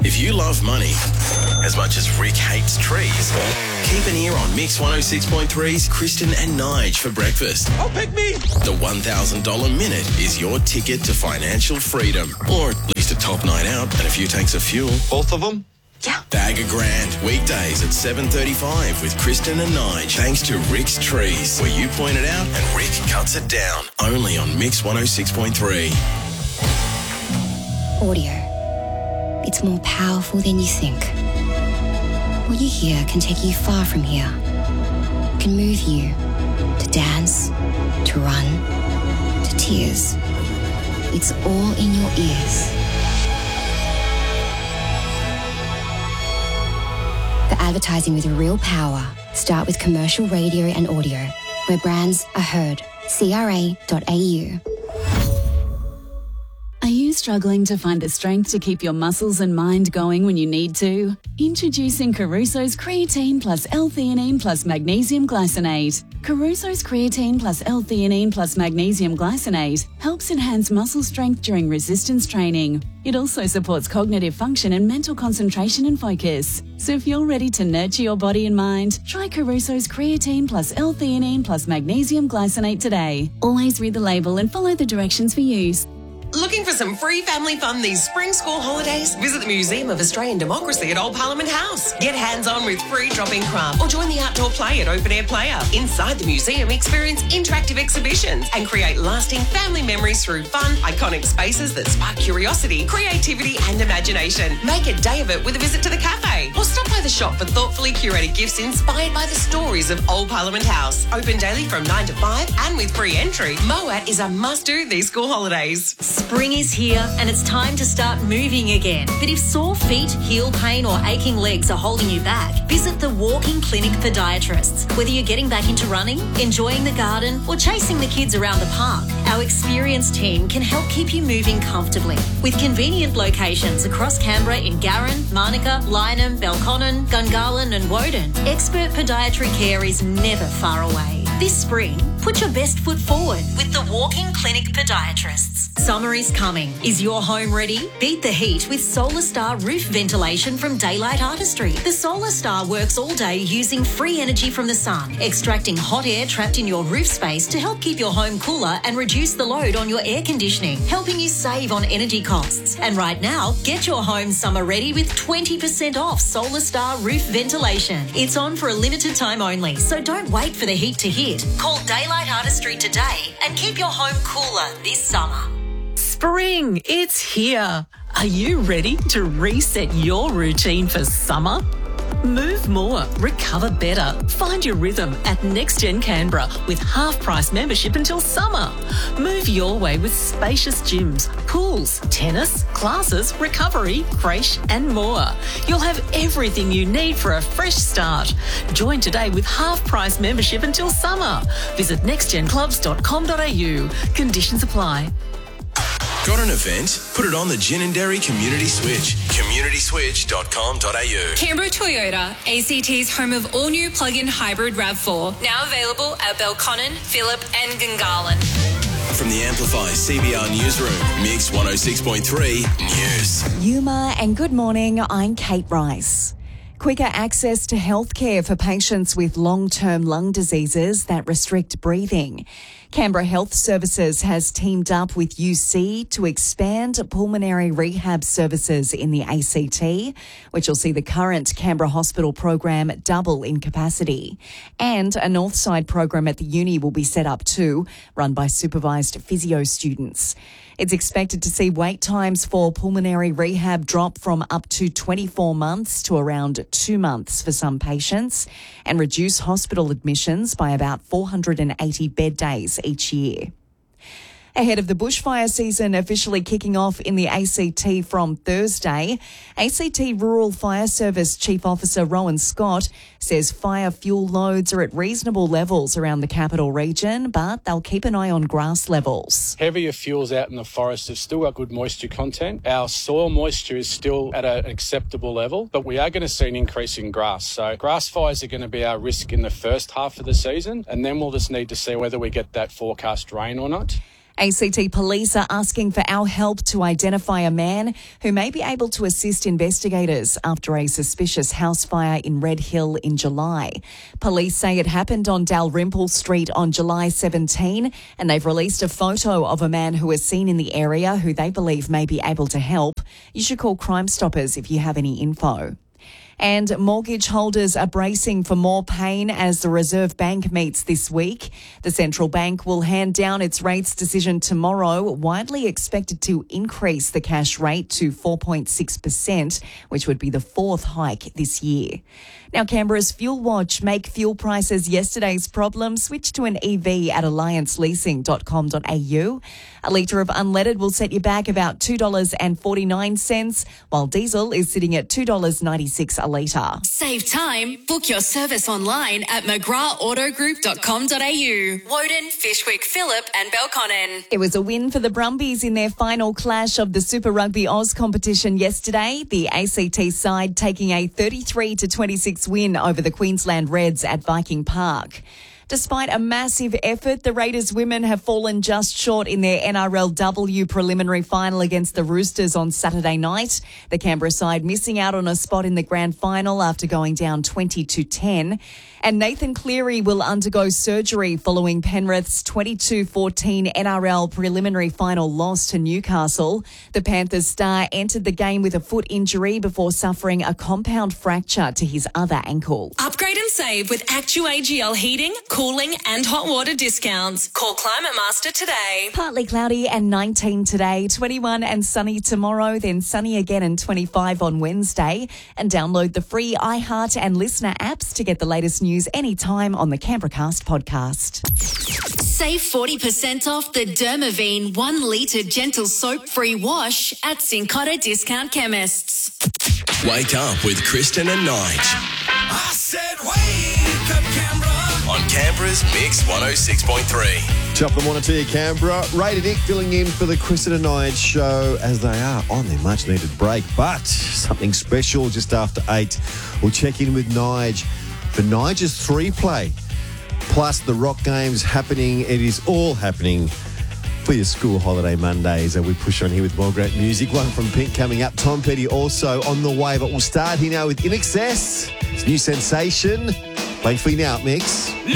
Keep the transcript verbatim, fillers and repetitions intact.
If you love money as much as Rick hates trees, keep an ear on Mix one oh six point three's Kristen and Nige for breakfast. Oh, pick me! The one thousand dollars minute is your ticket to financial freedom, or at least a top night out and a few tanks of fuel. Both of them? Yeah. Bag a grand, weekdays at seven thirty-five with Kristen and Nige, thanks to Rick's Trees, where you point it out and Rick cuts it down. Only on Mix one oh six point three. Audio. It's more powerful than you think. What you hear can take you far from here. It can move you to dance, to run, to tears. It's all in your ears. For advertising with real power, start with commercial radio and audio, where brands are heard. C R A dot A U. Are you struggling to find the strength to keep your muscles and mind going when you need to? Introducing Caruso's Creatine Plus L-Theanine Plus Magnesium Glycinate. Caruso's Creatine Plus L-Theanine Plus Magnesium Glycinate helps enhance muscle strength during resistance training. It also supports cognitive function and mental concentration and focus. So if you're ready to nurture your body and mind, try Caruso's Creatine Plus L-Theanine Plus Magnesium Glycinate today. Always read the label and follow the directions for use. Looking for some free family fun these spring school holidays? Visit the Museum of Australian Democracy at Old Parliament House. Get hands-on with free drop-in craft or join the outdoor play at Open Air Player. Inside the museum, experience interactive exhibitions and create lasting family memories through fun, iconic spaces that spark curiosity, creativity and imagination. Make a day of it with a visit to the cafe or stop by the shop for thoughtfully curated gifts inspired by the stories of Old Parliament House. Open daily from nine to five and with free entry, Moat is a must-do these school holidays. Spring is here and it's time to start moving again. But if sore feet, heel pain or aching legs are holding you back, visit the Walking Clinic Podiatrists. Whether you're getting back into running, enjoying the garden or chasing the kids around the park, our experienced team can help keep you moving comfortably. With convenient locations across Canberra in Garran, Marnica, Lyneham, Belconnen, Gungahlin and Woden, expert podiatry care is never far away. This spring, put your best foot forward with the Walking Clinic Podiatrists. Summer is coming. Is your home ready? Beat the heat with Solar Star roof ventilation from Daylight Artistry. The Solar Star works all day using free energy from the sun, extracting hot air trapped in your roof space to help keep your home cooler and reduce the load on your air conditioning, helping you save on energy costs. And right now, get your home summer ready with twenty percent off Solar Star roof ventilation. It's on for a limited time only, so don't wait for the heat to hit. Call Daylight Artistry today and keep your home cooler this summer. Spring, it's here. Are you ready to reset your routine for summer? Move more, recover better. Find your rhythm at NextGen Canberra with half-price membership until summer. Move your way with spacious gyms, pools, tennis, classes, recovery, creche and more. You'll have everything you need for a fresh start. Join today with half-price membership until summer. Visit next gen clubs dot com dot a u. Conditions apply. Got an event? Put it on the Gin and Dairy Community Switch. community switch dot com dot a u. Canberra Toyota, A C T's home of all-new plug-in hybrid RAV four. Now available at Belconnen, Phillip and Gungahlin. From the Amplify C B R Newsroom, Mix one oh six point three News. Yuma and good morning, I'm Kate Rice. Quicker access to healthcare for patients with long-term lung diseases that restrict breathing. Canberra Health Services has teamed up with U C to expand pulmonary rehab services in the A C T, which will see the current Canberra Hospital program double in capacity. And a Northside program at the uni will be set up too, run by supervised physio students. It's expected to see wait times for pulmonary rehab drop from up to twenty-four months to around two months for some patients and reduce hospital admissions by about four hundred eighty bed days each year. Ahead of the bushfire season officially kicking off in the A C T from Thursday, A C T Rural Fire Service Chief Officer Rowan Scott says fire fuel loads are at reasonable levels around the capital region, but they'll keep an eye on grass levels. Heavier fuels out in the forest have still got good moisture content. Our soil moisture is still at an acceptable level, but we are going to see an increase in grass. So grass fires are going to be our risk in the first half of the season, and then we'll just need to see whether we get that forecast rain or not. A C T police are asking for our help to identify a man who may be able to assist investigators after a suspicious house fire in Red Hill in July. Police say it happened on Dalrymple Street on July seventeenth, and they've released a photo of a man who was seen in the area who they believe may be able to help. You should call Crime Stoppers if you have any info. And mortgage holders are bracing for more pain as the Reserve Bank meets this week. The central bank will hand down its rates decision tomorrow, widely expected to increase the cash rate to four point six percent, which would be the fourth hike this year. Now, Canberra's Fuel Watch make fuel prices yesterday's problem. Switch to an E V at alliance leasing dot com dot a u. A litre of unleaded will set you back about two dollars forty-nine, while diesel is sitting at two dollars ninety-six a litre. Save time. Book your service online at mcgrath auto group dot com dot a u. Woden, Fishwick, Phillip and Belconnen. It was a win for the Brumbies in their final clash of the Super Rugby Oz competition yesterday. The A C T side taking a thirty-three to twenty-six win over the Queensland Reds at Viking Park. Despite a massive effort, the Raiders women have fallen just short in their N R L W preliminary final against the Roosters on Saturday night. The Canberra side missing out on a spot in the grand final after going down twenty to ten. And Nathan Cleary will undergo surgery following Penrith's twenty-two fourteen N R L preliminary final loss to Newcastle. The Panthers star entered the game with a foot injury before suffering a compound fracture to his other ankle. Upgrade and save with Actu A G L heating, cooling and hot water discounts. Call Climate Master today. Partly cloudy and nineteen today, twenty-one and sunny tomorrow, then sunny again and twenty-five on Wednesday. And download the free iHeart and Listener apps to get the latest news anytime on the CanberraCast podcast. Save forty percent off the Dermaveen one litre gentle soap-free wash at Cincotta Discount Chemists. Wake up with Kristen and Nige. I said wake up, Canberra. On Canberra's Mix one oh six point three. Top of the morning to you, Canberra. Ray and Nick filling in for the Kristen and Nige show as they are on their much-needed break. But something special just after eight. We'll check in with Nige for Nige's three-play, plus the rock games happening. It is all happening for your school holiday Mondays. And we push on here with more great music. One from Pink coming up. Tom Petty also on the way. But we'll start here now with In Excess. It's new sensation. Playing for you now, Mix.